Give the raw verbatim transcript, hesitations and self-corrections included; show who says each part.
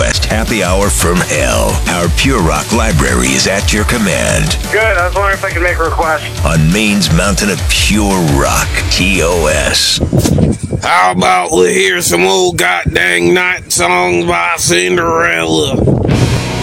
Speaker 1: West Happy Hour from Hell. Our Pure Rock library is at your command.
Speaker 2: Good. I was wondering if I could make a request.
Speaker 1: On Maine's mountain of pure rock, T O S.
Speaker 3: How about we hear some old goddamn night songs by Cinderella?